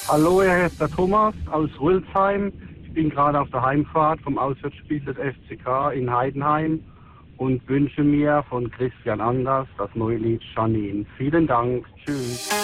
Hallo, hier ist der Thomas aus Rülsheim. Ich bin gerade auf der Heimfahrt vom Auswärtsspiel des FCK in Heidenheim und wünsche mir von Christian Anders das neue Lied Janine. Vielen Dank. Tschüss.